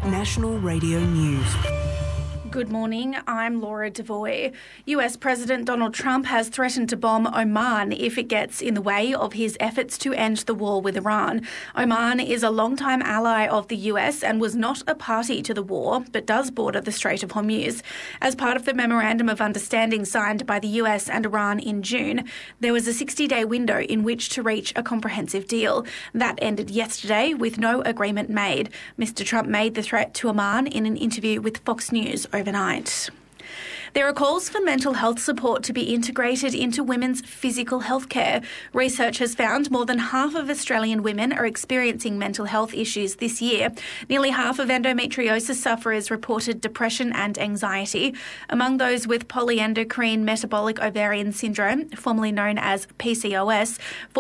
National Radio News. Good morning, I'm Laura Devoy. US President Donald Trump has threatened to bomb Oman if it gets in the way of his efforts to end the war with Iran. Oman is a longtime ally of the US and was not a party to the war, but does border the Strait of Hormuz. As part of the Memorandum of Understanding signed by the US and Iran in June, there was a 60-day window in which to reach a comprehensive deal. That ended yesterday with no agreement made. Mr. Trump made the threat to Oman in an interview with Fox News overnight. There are calls for mental health support to be integrated into women's physical health care. Research has found more than half of Australian women are experiencing mental health issues this year. Nearly half of endometriosis sufferers reported depression and anxiety. Among those with polyendocrine metabolic ovarian syndrome, formerly known as PCOS,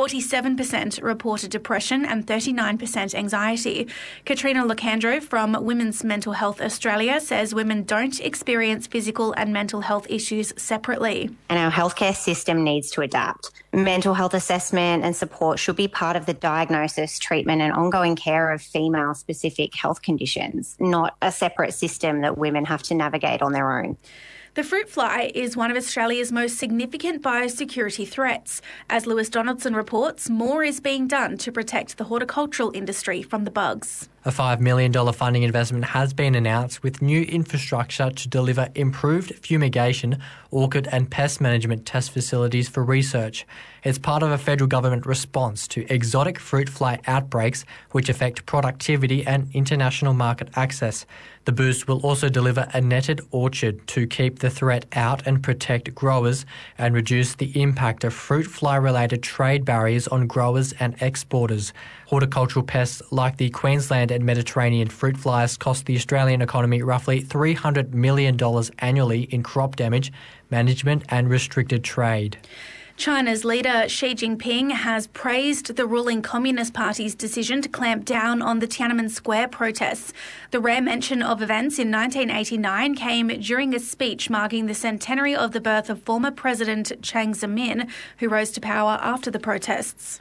47% reported depression and 39% anxiety. Katrina Locandro from Women's Mental Health Australia says women don't experience physical and mental health issues separately. And our healthcare system needs to adapt. Mental health assessment and support should be part of the diagnosis, treatment and ongoing care of female-specific health conditions, not a separate system that women have to navigate on their own. The fruit fly is one of Australia's most significant biosecurity threats. As Lewis Donaldson reports, more is being done to protect the horticultural industry from the bugs. A $5 million funding investment has been announced with new infrastructure to deliver improved fumigation, orchid and pest management test facilities for research. It's part of a federal government response to exotic fruit fly outbreaks which affect productivity and international market access. The boost will also deliver a netted orchard to keep the threat out and protect growers and reduce the impact of fruit fly-related trade barriers on growers and exporters. Horticultural pests like the Queensland and Mediterranean fruit flies cost the Australian economy roughly $300 million annually in crop damage, management and restricted trade. China's leader Xi Jinping has praised the ruling Communist Party's decision to clamp down on the Tiananmen Square protests. The rare mention of events in 1989 came during a speech marking the centenary of the birth of former President Jiang Zemin, who rose to power after the protests.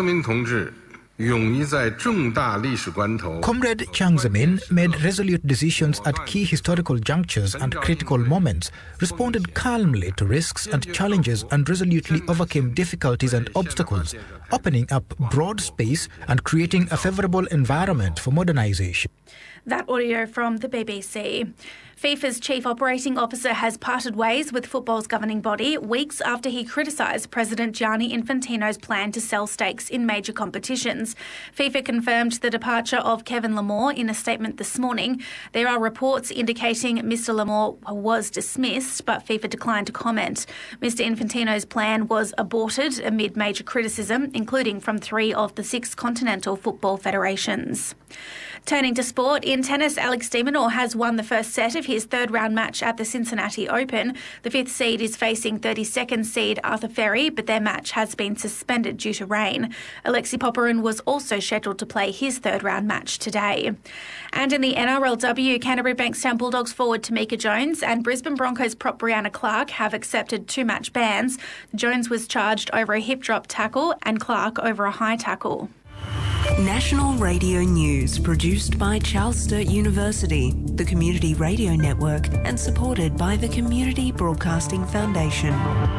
Comrade Jiang Zemin made resolute decisions at key historical junctures and critical moments, responded calmly to risks and challenges and resolutely overcame difficulties and obstacles, opening up broad space and creating a favourable environment for modernisation. That audio from the BBC. FIFA's chief operating officer has parted ways with football's governing body weeks after he criticised President Gianni Infantino's plan to sell stakes in major competitions. FIFA confirmed the departure of Kevin Lamore in a statement this morning. There are reports indicating Mr Lamore was dismissed, but FIFA declined to comment. Mr Infantino's plan was aborted amid major criticism, including from 3 of the 6 continental football federations. Turning to sport, in tennis, Alex de Minaur has won the first set of his third-round match at the Cincinnati Open. The 5th seed is facing 32nd seed Arthur Ferry, but their match has been suspended due to rain. Alexei Popyrin was also scheduled to play his third-round match today. And in the NRLW, Canterbury Bankstown Bulldogs forward Tamika Jones and Brisbane Broncos prop Brianna Clark have accepted 2-match bans. Jones was charged over a hip drop tackle and Clark over a high tackle. National Radio News, produced by Charles Sturt University, the Community Radio Network, and supported by the Community Broadcasting Foundation.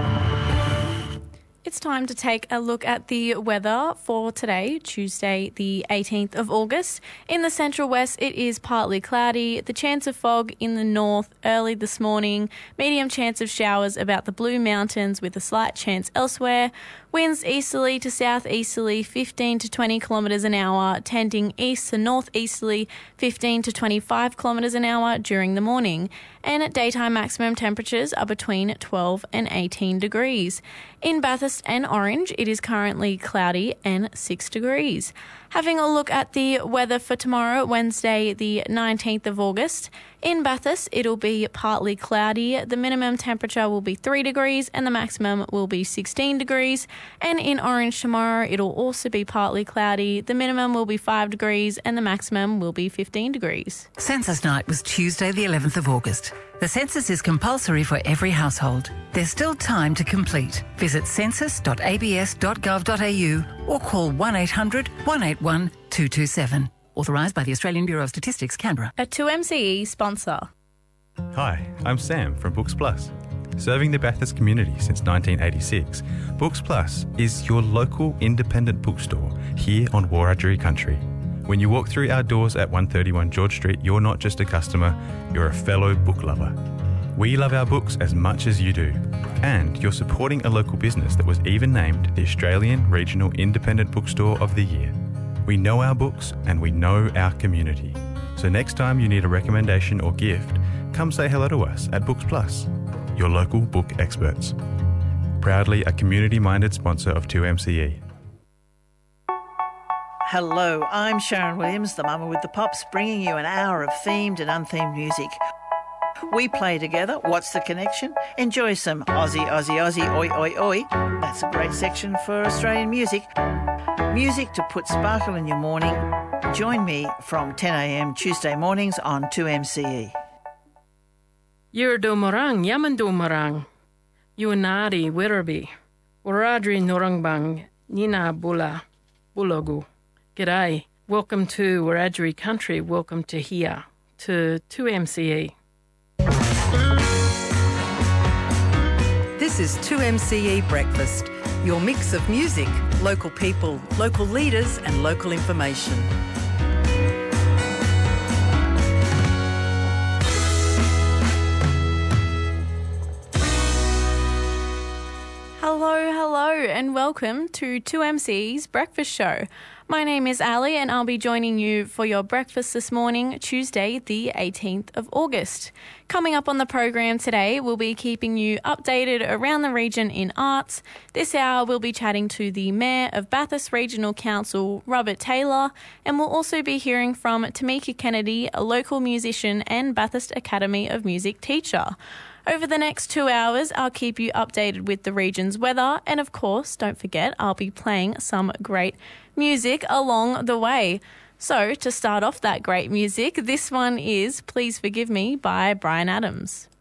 It's time to take a look at the weather for today, Tuesday the 18th of August. In the central west, it is partly cloudy. The chance of fog in the north early this morning. Medium chance of showers about the Blue Mountains with a slight chance elsewhere. Winds easterly to southeasterly 15 to 20 kilometres an hour, tending east to northeasterly 15 to 25 kilometres an hour during the morning. And at daytime maximum temperatures are between 12 and 18 degrees. In Bathurst and Orange, it is currently cloudy and 6 degrees. Having a look at the weather for tomorrow, Wednesday the 19th of August. In Bathurst, it'll be partly cloudy. The minimum temperature will be 3 degrees and the maximum will be 16 degrees. And in Orange tomorrow, it'll also be partly cloudy. The minimum will be 5 degrees and the maximum will be 15 degrees. Census night was Tuesday the 11th of August. The census is compulsory for every household. There's still time to complete. Visit census.abs.gov.au or call 1800 181 227. Authorised by the Australian Bureau of Statistics, Canberra. A 2MCE sponsor. Hi, I'm Sam from Books Plus. Serving the Bathurst community since 1986, Books Plus is your local independent bookstore here on Wiradjuri country. When you walk through our doors at 131 George Street, you're not just a customer, you're a fellow book lover. We love our books as much as you do. And you're supporting a local business that was even named the Australian Regional Independent Bookstore of the Year. We know our books and we know our community. So next time you need a recommendation or gift, come say hello to us at Books Plus, your local book experts. Proudly a community-minded sponsor of 2MCE. Hello, I'm Sharon Williams, the mama with the pops, bringing you an hour of themed and unthemed music. We play together. What's the connection? Enjoy some Aussie, Aussie, Aussie, oi, oi, oi. That's a great section for Australian music. Music to put sparkle in your morning. Join me from 10 a.m. Tuesday mornings on 2MCE. Yurdo Morang, Yamando Morang, Yuanari, Werribee, Wiradjuri Norangbang, Nina Bula, Bulogu. G'day. Welcome to Wiradjuri country. Welcome to here, to 2MCE. This is 2MCE Breakfast, your mix of music, local people, local leaders and local information. Hello, and welcome to 2MCE's Breakfast Show. My name is Ali, and I'll be joining you for your breakfast this morning, Tuesday, the 18th of August. Coming up on the program today, we'll be keeping you updated around the region in arts. This hour, we'll be chatting to the Mayor of Bathurst Regional Council, Robert Taylor, and we'll also be hearing from Tamika Kennedy, a local musician and Bathurst Academy of Music teacher. Over the next 2 hours, I'll keep you updated with the region's weather, and of course, don't forget, I'll be playing some great music along the way. So, to start off that great music, this one is Please Forgive Me by Bryan Adams.